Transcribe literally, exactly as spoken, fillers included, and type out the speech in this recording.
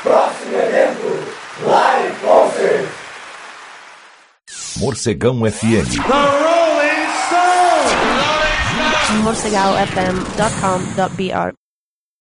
Próximo evento, Live Concert. Morcegão F M. The Rolling Stone. morcegal f m dot com dot b r